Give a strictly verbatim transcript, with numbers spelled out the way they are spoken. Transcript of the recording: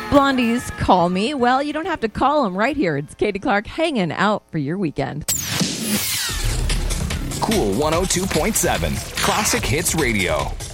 Blondie's Call Me. Well, you don't have to call them right here. It's Katie Clark hanging out for your weekend. Cool one oh two point seven Classic Hits Radio.